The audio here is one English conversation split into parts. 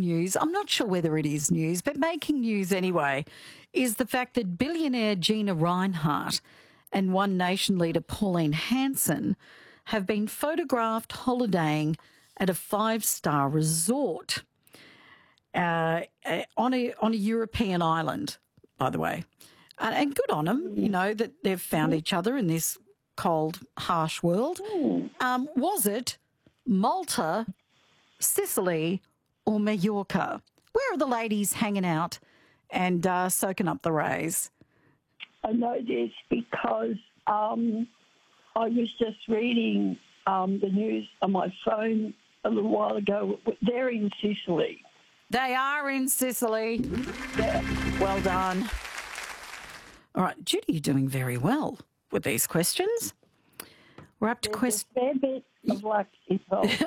news, I'm not sure whether it is news, but making news anyway, is the fact that billionaire Gina Rinehart and One Nation leader Pauline Hanson have been photographed holidaying at a 5-star resort on a European island, by the way. And good on them, you know, that they've found each other in this cold, harsh world. Was it Malta, Sicily or Mallorca? Where are the ladies hanging out and soaking up the rays? I know this because I was just reading the news on my phone a little while ago. They're in Sicily. They are in Sicily. Yeah. Well done. All right, Judy, you're doing very well with these questions. We're up to question. There's a fair bit of luck involved.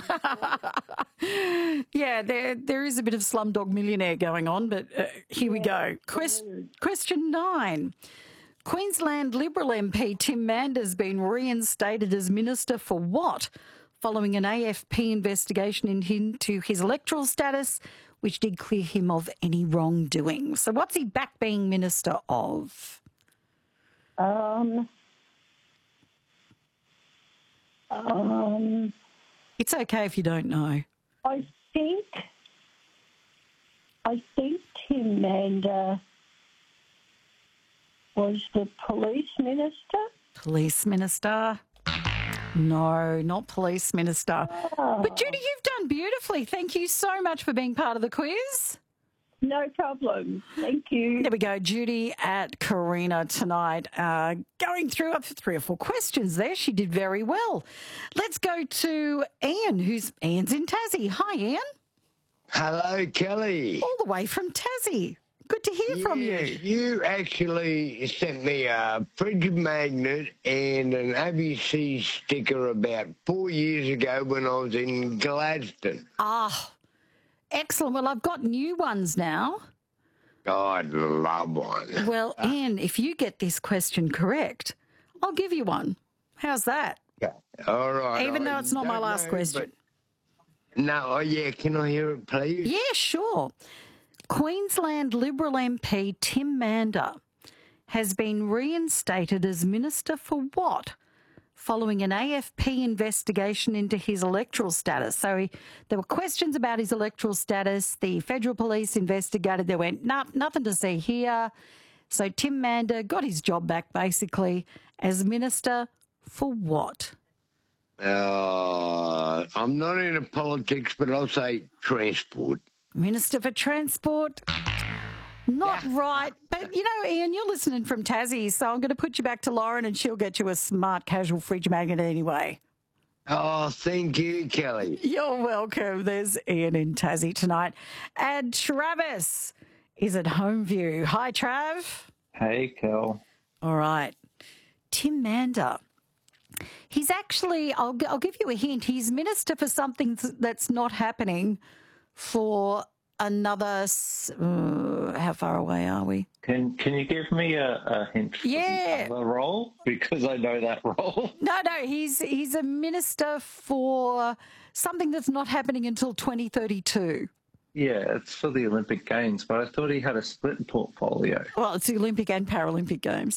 Yeah, there is a bit of Slumdog Millionaire going on, but here we go. Question 9. Queensland Liberal MP Tim Mander's been reinstated as Minister for what? Following an AFP investigation into his electoral status, which did clear him of any wrongdoing. So what's he back being Minister of? It's okay if you don't know. I think Tim Mander was the police minister. Police minister? No, not police minister. Oh. But Judy, you've done beautifully. Thank you so much for being part of the quiz. No problem. Thank you. There we go. Judy at Carina tonight, going through up 3 or 4 questions there. She did very well. Let's go to Ian, Ian's in Tassie. Hi, Ian. Hello, Kelly. All the way from Tassie. Good to hear from you. You actually sent me a fridge magnet and an ABC sticker about 4 years ago when I was in Gladstone. Ah, excellent. Well, I've got new ones now. I'd love one. Well, Ian, if you get this question correct, I'll give you one. How's that? Yeah. All right. Even though it's not my last question. No, yeah, can I hear it, please? Yeah, sure. Queensland Liberal MP Tim Mander has been reinstated as Minister for what? Following an AFP investigation into his electoral status. So there were questions about his electoral status. The federal police investigated. They went, nothing to see here. So Tim Mander got his job back, basically, as Minister for what? I'm not into politics, but I'll say transport. Minister for Transport? Not right. But, you know, Ian, you're listening from Tassie, so I'm going to put you back to Lauren and she'll get you a smart casual fridge magnet anyway. Oh, thank you, Kelly. You're welcome. There's Ian in Tassie tonight. And Travis is at Homeview. Hi, Trav. Hey, Kel. All right. Tim Mander. He's actually, I'll give you a hint, he's Minister for something that's not happening for another, how far away are we? Can you give me a hint for the other role? Because I know that role. No, he's a minister for something that's not happening until 2032. Yeah, it's for the Olympic Games, but I thought he had a split portfolio. Well, it's the Olympic and Paralympic Games.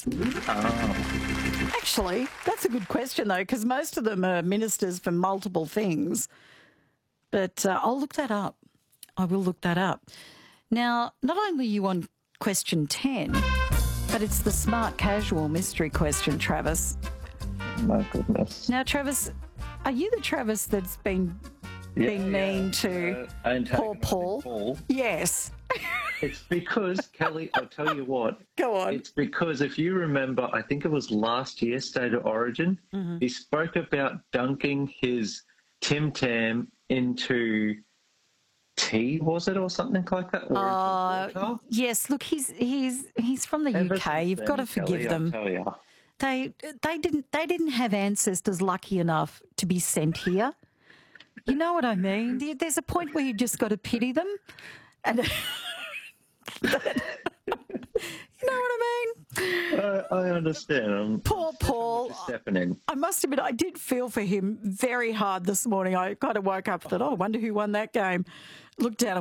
Oh. Actually, that's a good question, though, because most of them are ministers for multiple things. But I'll look that up. I will look that up. Now, not only are you on question 10, but it's the smart casual mystery question, Travis. My goodness. Now, Travis, are you the Travis that's been mean to Paul? Yes. It's because, Kelly, I'll tell you what. Go on. It's because if you remember, I think it was last year, State of Origin, he spoke about dunking his Tim Tam into tea, was it, or something like that? Or yes. Look, he's from the UK. You've got to forgive them. I'll tell you. They didn't have ancestors lucky enough to be sent here. You know what I mean? There's a point where you just got to pity them, and you know what I mean? I understand. Poor Paul. Stepping in. I must admit, I did feel for him very hard this morning. I kind of woke up and thought, I wonder who won that game. Looked down